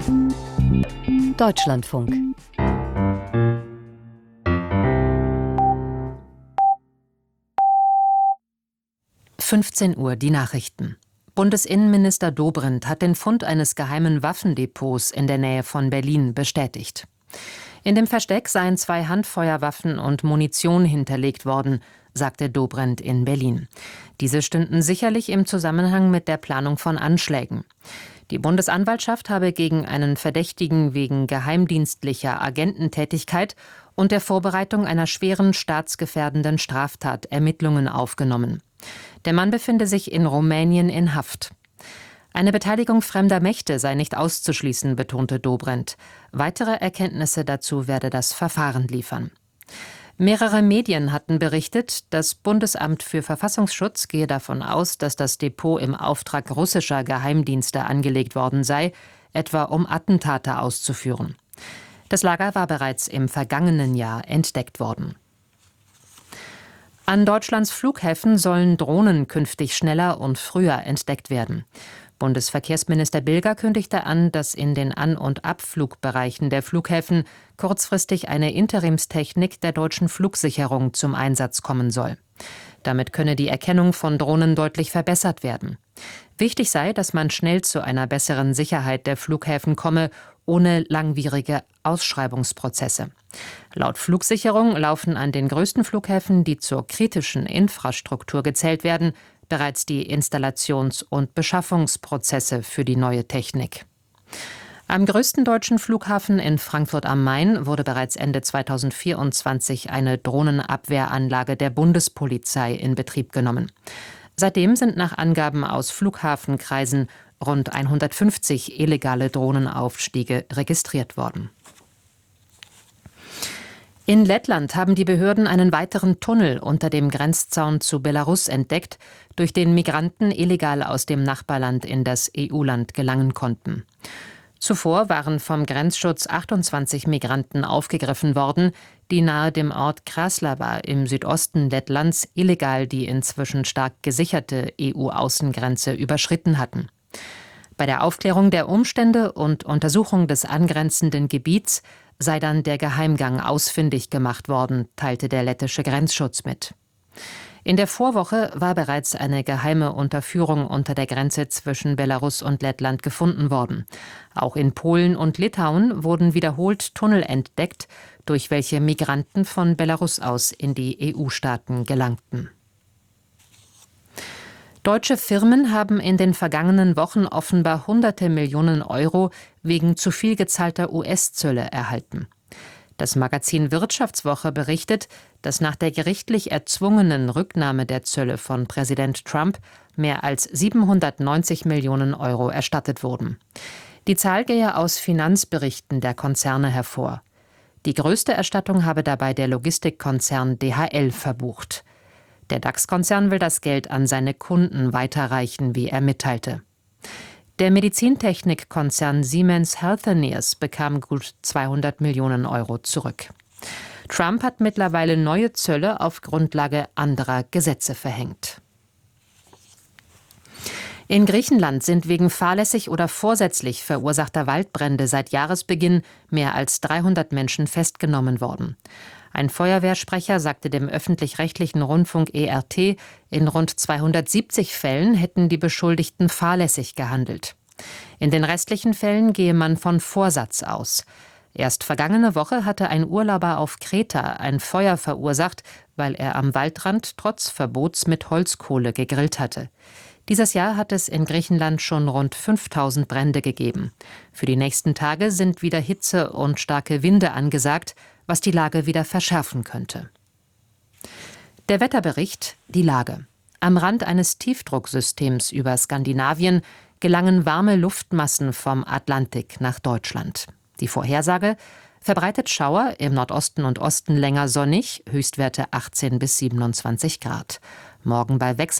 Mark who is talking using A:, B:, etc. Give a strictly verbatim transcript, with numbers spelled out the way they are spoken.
A: Deutschlandfunk. fünfzehn Uhr, die Nachrichten. Bundesinnenminister Dobrindt hat den Fund eines geheimen Waffendepots in der Nähe von Berlin bestätigt. In dem Versteck seien zwei Handfeuerwaffen und Munition hinterlegt worden, sagte Dobrindt in Berlin. Diese stünden sicherlich im Zusammenhang mit der Planung von Anschlägen. Die Bundesanwaltschaft habe gegen einen Verdächtigen wegen geheimdienstlicher Agententätigkeit und der Vorbereitung einer schweren staatsgefährdenden Straftat Ermittlungen aufgenommen. Der Mann befinde sich in Rumänien in Haft. Eine Beteiligung fremder Mächte sei nicht auszuschließen, betonte Dobrindt. Weitere Erkenntnisse dazu werde das Verfahren liefern. Mehrere Medien hatten berichtet, das Bundesamt für Verfassungsschutz gehe davon aus, dass das Depot im Auftrag russischer Geheimdienste angelegt worden sei, etwa um Attentate auszuführen. Das Lager war bereits im vergangenen Jahr entdeckt worden. An Deutschlands Flughäfen sollen Drohnen künftig schneller und früher entdeckt werden. Bundesverkehrsminister Bilger kündigte an, dass in den An- und Abflugbereichen der Flughäfen kurzfristig eine Interimstechnik der deutschen Flugsicherung zum Einsatz kommen soll. Damit könne die Erkennung von Drohnen deutlich verbessert werden. Wichtig sei, dass man schnell zu einer besseren Sicherheit der Flughäfen komme, ohne langwierige Ausschreibungsprozesse. Laut Flugsicherung laufen an den größten Flughäfen, die zur kritischen Infrastruktur gezählt werden, bereits die Installations- und Beschaffungsprozesse für die neue Technik. Am größten deutschen Flughafen in Frankfurt am Main wurde bereits Ende zweitausendvierundzwanzig eine Drohnenabwehranlage der Bundespolizei in Betrieb genommen. Seitdem sind nach Angaben aus Flughafenkreisen rund hundertfünfzig illegale Drohnenaufstiege registriert worden. In Lettland haben die Behörden einen weiteren Tunnel unter dem Grenzzaun zu Belarus entdeckt, durch den Migranten illegal aus dem Nachbarland in das E U-Land gelangen konnten. Zuvor waren vom Grenzschutz achtundzwanzig Migranten aufgegriffen worden, die nahe dem Ort Kraslava im Südosten Lettlands illegal die inzwischen stark gesicherte E U-Außengrenze überschritten hatten. Bei der Aufklärung der Umstände und Untersuchung des angrenzenden Gebiets sei dann der Geheimgang ausfindig gemacht worden, teilte der lettische Grenzschutz mit. In der Vorwoche war bereits eine geheime Unterführung unter der Grenze zwischen Belarus und Lettland gefunden worden. Auch in Polen und Litauen wurden wiederholt Tunnel entdeckt, durch welche Migranten von Belarus aus in die E U-Staaten gelangten. Deutsche Firmen haben in den vergangenen Wochen offenbar hunderte Millionen Euro wegen zu viel gezahlter U S-Zölle erhalten. Das Magazin Wirtschaftswoche berichtet, dass nach der gerichtlich erzwungenen Rücknahme der Zölle von Präsident Trump mehr als siebenhundertneunzig Millionen Euro erstattet wurden. Die Zahl gehe aus Finanzberichten der Konzerne hervor. Die größte Erstattung habe dabei der Logistikkonzern D H L verbucht. Der DAX-Konzern will das Geld an seine Kunden weiterreichen, wie er mitteilte. Der Medizintechnikkonzern Siemens Healthineers bekam gut zweihundert Millionen Euro zurück. Trump hat mittlerweile neue Zölle auf Grundlage anderer Gesetze verhängt. In Griechenland sind wegen fahrlässig oder vorsätzlich verursachter Waldbrände seit Jahresbeginn mehr als dreihundert Menschen festgenommen worden. Ein Feuerwehrsprecher sagte dem öffentlich-rechtlichen Rundfunk E R T, in rund zweihundertsiebzig Fällen hätten die Beschuldigten fahrlässig gehandelt. In den restlichen Fällen gehe man von Vorsatz aus. Erst vergangene Woche hatte ein Urlauber auf Kreta ein Feuer verursacht, weil er am Waldrand trotz Verbots mit Holzkohle gegrillt hatte. Dieses Jahr hat es in Griechenland schon rund fünftausend Brände gegeben. Für die nächsten Tage sind wieder Hitze und starke Winde angesagt, was die Lage wieder verschärfen könnte. Der Wetterbericht, die Lage. Am Rand eines Tiefdrucksystems über Skandinavien gelangen warme Luftmassen vom Atlantik nach Deutschland. Die Vorhersage: verbreitet Schauer, im Nordosten und Osten länger sonnig, Höchstwerte achtzehn bis siebenundzwanzig Grad. Morgen bei Wechsel